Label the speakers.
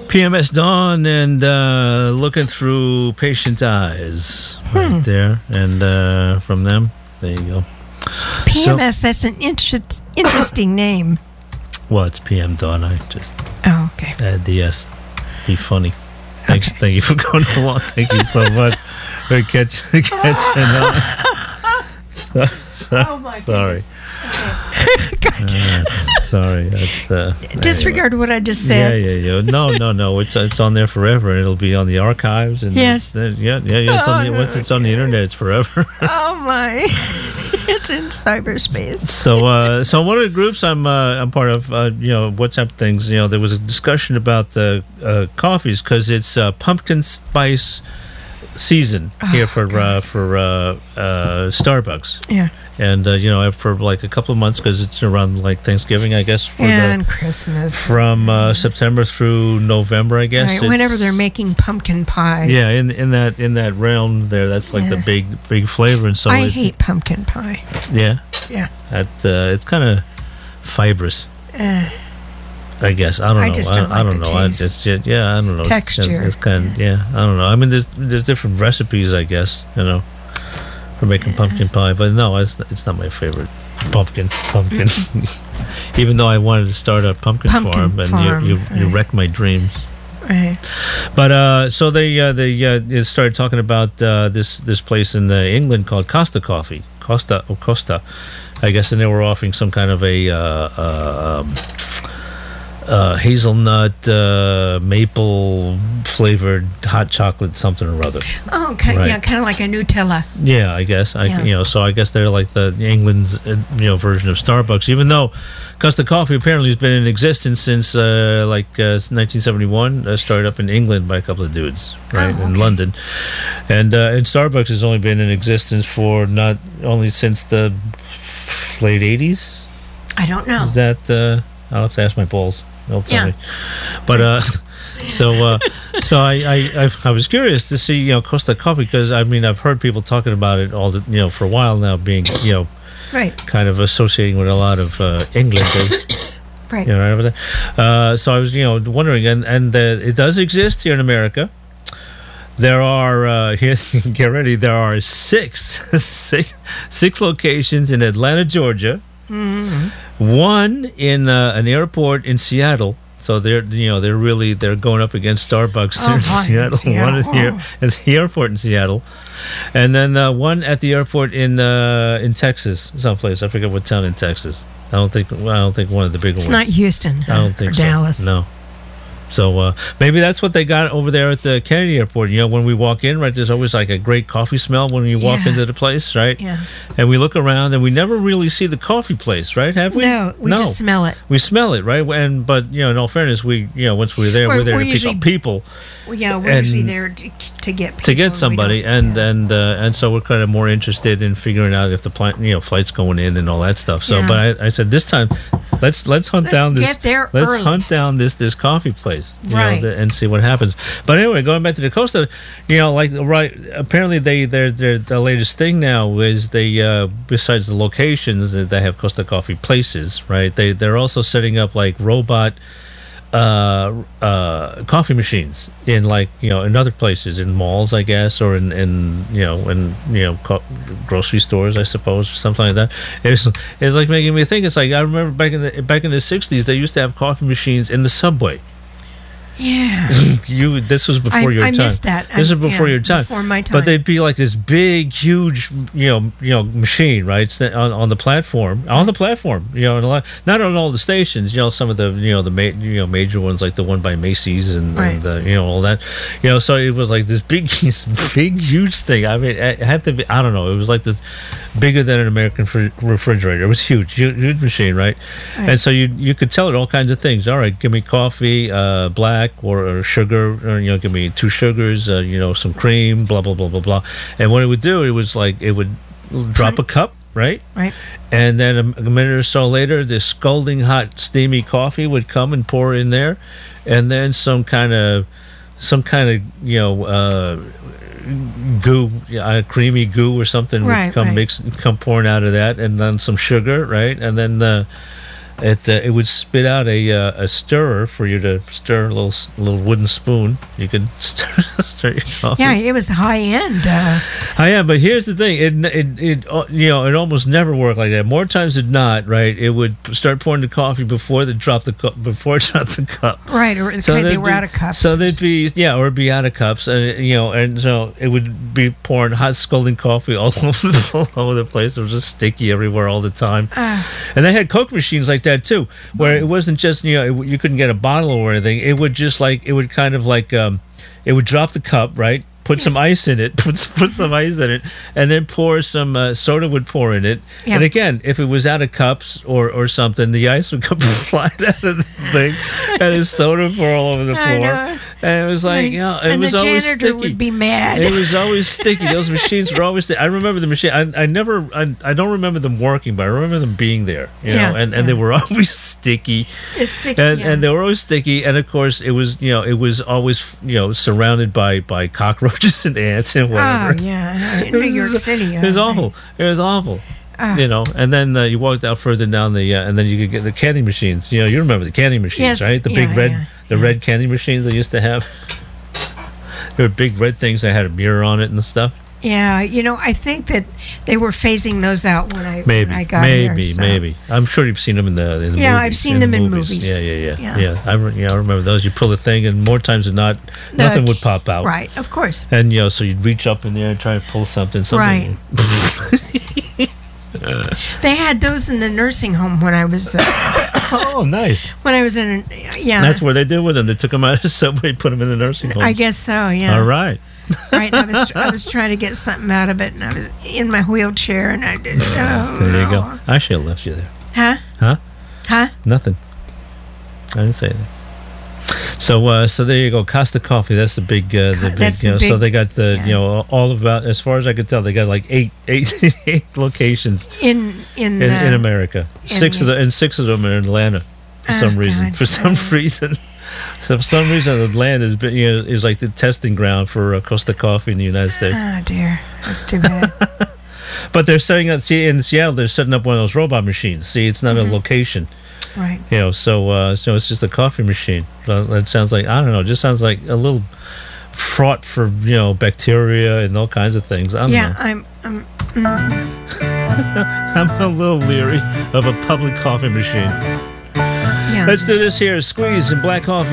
Speaker 1: PMS Dawn and Looking Through Patient Eyes right there. And from them, there you go.
Speaker 2: PMS, that's an interesting name.
Speaker 1: Well, it's PM Dawn. I just add the S. Be funny. Thanks. Okay. Thank you for going along. Thank you so much for catching on.
Speaker 2: Oh, my
Speaker 1: sorry.
Speaker 2: Okay.
Speaker 1: Sorry.
Speaker 2: Disregard what I just said.
Speaker 1: Yeah. No. It's on there forever, and it'll be on the archives. And
Speaker 2: yes.
Speaker 1: It's on the internet. It's forever.
Speaker 2: Oh my! It's in cyberspace.
Speaker 1: So one of the groups I'm part of, WhatsApp things. There was a discussion about coffees because it's pumpkin spice season here for Starbucks.
Speaker 2: Yeah.
Speaker 1: And for like a couple of months because it's around like Thanksgiving, I guess.
Speaker 2: And Christmas.
Speaker 1: From September through November, I guess.
Speaker 2: Right, whenever they're making pumpkin pies.
Speaker 1: Yeah, in that realm there, that's like the big flavor, and so
Speaker 2: I hate pumpkin pie.
Speaker 1: Yeah.
Speaker 2: Yeah.
Speaker 1: It's kind of fibrous. I guess I don't know. I
Speaker 2: just don't like the taste.
Speaker 1: I don't know.
Speaker 2: Texture.
Speaker 1: It's kind of I don't know. I mean, there's different recipes, I guess. For making pumpkin pie, but no, it's not my favorite. Pumpkin. Even though I wanted to start a pumpkin farm, and you wrecked my dreams.
Speaker 2: Right.
Speaker 1: But so they started talking about this place in England called Costa Coffee, Costa, I guess, and they were offering some kind of a hazelnut maple flavored hot chocolate something or other.
Speaker 2: Oh, okay. Right. Yeah, kind of like a Nutella.
Speaker 1: Yeah, I guess. So I guess they're like the England's version of Starbucks. Even though Costa Coffee apparently has been in existence since 1971. Started up in England by a couple of dudes, right, in London, and Starbucks has only been in existence for not only since the late 80s.
Speaker 2: I don't know.
Speaker 1: Is that? I'll have to ask my balls. They'll tell me. But so I was curious to see Costa Coffee because I've heard people talking about it all for a while now, being
Speaker 2: right,
Speaker 1: kind of associating with a lot of Englanders.
Speaker 2: Right.
Speaker 1: Right over there. So I was wondering, and it does exist here in America. There are get ready. There are six locations in Atlanta, Georgia.
Speaker 2: Mm-hmm.
Speaker 1: One in an airport in Seattle, so they're going up against Starbucks in Seattle. One here at the airport in Seattle, and then one at the airport in Texas, someplace. I forget what town in Texas. I don't think one of the big ones.
Speaker 2: It's not Houston.
Speaker 1: I don't think
Speaker 2: or
Speaker 1: so.
Speaker 2: Dallas.
Speaker 1: No. So maybe that's what they got over there at the Kennedy Airport. When we walk in, right, there's always like a great coffee smell when you walk into the place, right?
Speaker 2: Yeah.
Speaker 1: And we look around and we never really see the coffee place, right? Have we?
Speaker 2: No, we just smell it.
Speaker 1: We smell it, right? But in all fairness, once we're there, we're there to pick up people.
Speaker 2: Well, yeah, we're usually there to get people,
Speaker 1: to get somebody, and so we're kind of more interested in figuring out if the flight's going in and all that stuff. So, but I said this time, let's hunt down this.
Speaker 2: Get there
Speaker 1: let's
Speaker 2: early.
Speaker 1: Hunt down this coffee place,
Speaker 2: right,
Speaker 1: and see what happens. But anyway, going back to the Costa, apparently the latest thing now is they besides the locations that they have Costa Coffee places, right? They're also setting up like robot coffee machines in in other places, in malls, I guess, or in grocery stores, I suppose, or something like that. It's like making me think. It's like I remember back in the 60s, they used to have coffee machines in the subway.
Speaker 2: Yeah.
Speaker 1: This was before your time.
Speaker 2: I missed that.
Speaker 1: This was before your time.
Speaker 2: Before my time.
Speaker 1: But they'd be like this big, huge, machine, right, on the platform. On the platform, not on all the stations. Some of the, the major ones, like the one by Macy's and all that. So it was like this big, huge thing. I mean, it had to be. I don't know. It was like this bigger than an American refrigerator. It was huge machine, right? And so you could tell it all kinds of things. All right, give me coffee, black or sugar, or give me 2 sugars, some cream, blah blah blah blah blah. And what it would do, it was like it would drop a cup, right, and then a minute or so later, this scalding hot, steamy coffee would come and pour in there, and then some kind of goo, creamy goo or something would come pouring out of that, and then some sugar, right, and then it would spit out a stirrer for you to stir, a little wooden spoon. You could stir your coffee.
Speaker 2: Yeah, it was high end.
Speaker 1: But here's the thing: it almost never worked like that. More times than not, right? It would start pouring the coffee before it dropped the cup.
Speaker 2: Right, or they were out of cups.
Speaker 1: So they'd be or it'd be out of cups, and so it would be pouring hot scalding coffee all over the place. It was just sticky everywhere all the time. And they had Coke machines like that too, where it wasn't just you couldn't get a bottle or anything. It would just it would kind of it would drop the cup, right? Put some ice in it, put some ice in it, and then pour some soda would pour in it. Yeah. And again, if it was out of cups or something, the ice would come flying out of the thing, and the soda would pour all over the floor. And it was like, it was always sticky. And the
Speaker 2: janitor would be mad.
Speaker 1: It was always sticky. Those machines were always sticky. I remember the machine. I don't remember them working, but I remember them being there. And they were always sticky.
Speaker 2: It's sticky.
Speaker 1: And they were always sticky. And of course, it was always surrounded by cockroaches and ants and whatever.
Speaker 2: Oh yeah, in New York City.
Speaker 1: It was awful. It was awful. And then you walked out further down and then you could get the candy machines. You remember the candy machines, right? The big red candy machines they used to have. They were big red things that had a mirror on it and stuff.
Speaker 2: Yeah, I think that they were phasing those out when I got here. So.
Speaker 1: Maybe. I'm sure you've seen them in the movies.
Speaker 2: Yeah, I've seen them in movies.
Speaker 1: Yeah. I remember those. You pull the thing, and more times than not, nothing would pop out.
Speaker 2: Right, of course.
Speaker 1: And so you'd reach up in there and try to pull something.
Speaker 2: Right. They had those in the nursing home when I was.
Speaker 1: Oh, nice.
Speaker 2: When I was in,
Speaker 1: That's what they did with them. They took them out of the subway, put them in the nursing home.
Speaker 2: I guess so. Yeah.
Speaker 1: All right.
Speaker 2: Right. I was trying to get something out of it, and I was in my wheelchair, and I did.
Speaker 1: There you go. I should have left you there.
Speaker 2: Huh?
Speaker 1: Nothing. I didn't say anything. So there you go. Costa Coffee. That's the big. So they got all about. As far as I could tell, they got like eight locations
Speaker 2: in
Speaker 1: America. Six of them are in Atlanta for some reason. For some reason, Atlanta is like the testing ground for Costa Coffee in the United States.
Speaker 2: Oh dear, that's too bad.
Speaker 1: But they're setting up. See, in Seattle, they're setting up one of those robot machines. See, it's not a location.
Speaker 2: Right.
Speaker 1: So it's just a coffee machine. That sounds like, I don't know, it just sounds like a little fraught for, bacteria and all kinds of things. I don't know. I'm a little leery of a public coffee machine. Yeah. Let's do this here. Squeeze and black coffee.